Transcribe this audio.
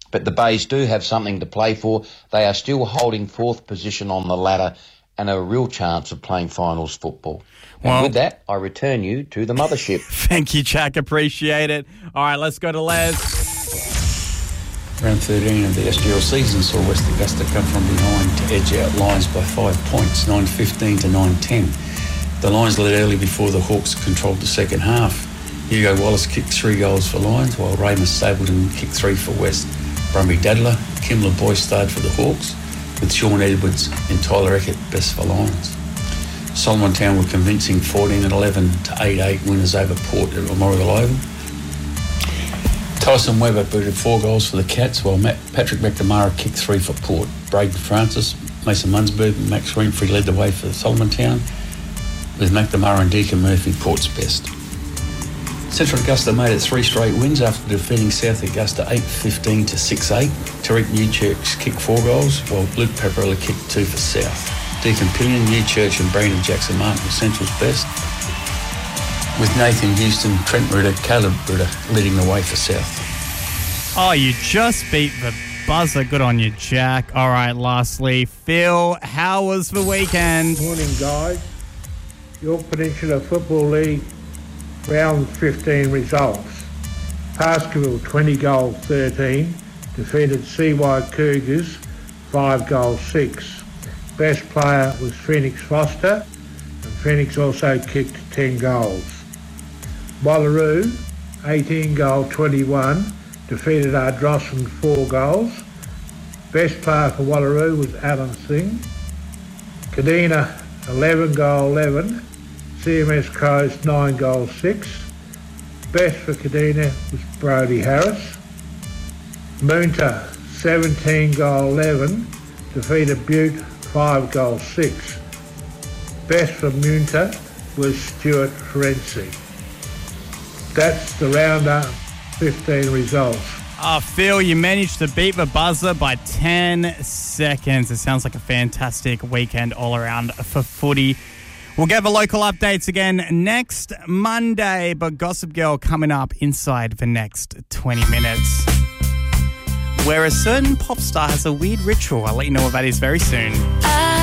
but the Bays do have something to play for. They are still holding fourth position on the ladder and a real chance of playing finals football. And with that, I return you to the mothership. Thank you, Jack. Appreciate it. All right, let's go to Les. Round 13 of the SGL season saw West Augusta come from behind to edge out Lions by 5 points, 9-15 to 9-10. The Lions led early before the Hawks controlled the second half. Hugo Wallace kicked 3 goals for Lions, while Ramus Stapleton kicked 3 for West. Brumby Dadler, Kim LeBoy starred for the Hawks, with Sean Edwards and Tyler Eckert best for Lions. Solomon Town were convincing 14-11 to 8-8 winners over Port at Memorial Oval. Tyson Webber booted 4 goals for the Cats, while Patrick McNamara kicked 3 for Port. Braden Francis, Mason Munsberg and Max Renfrey led the way for Solomon Town, with McNamara and Deacon Murphy Port's best. Central Augusta made it 3 straight wins after defeating South Augusta 8-15 to 6-8. Tariq Newchurch kicked 4 goals, while Luke Paparella kicked 2 for South. Deacon Pillion, Newchurch and Brandon Jackson-Martin were Central's best, with Nathan Houston, Trent Ritter, Caleb Ritter leading the way for South. Oh, you just beat the buzzer. Good on you, Jack. All right, lastly, Phil, how was the weekend? Morning, guys. York Peninsula Football League Round 15 results. Pascaville 20 goals 13 defeated CY Cougars 5 goals 6. Best player was Phoenix Foster, and Phoenix also kicked 10 goals. Wallaroo 18 goal 21 defeated Ardrossan 4 goals. Best player for Wallaroo was Alan Singh. Kadina 11 goal 11. CMS Crows 9 goals 6. Best for Kadina was Brodie Harris. Moonta 17 goal 11 defeated Butte 5 goals 6. Best for Moonta was Stuart Ferenczi. That's the round 15 results. Phil, you managed to beat the buzzer by 10 seconds. It sounds like a fantastic weekend all around for footy. We'll get the local updates again next Monday, but Gossip Girl coming up inside the next 20 minutes, where a certain pop star has a weird ritual. I'll let you know what that is very soon.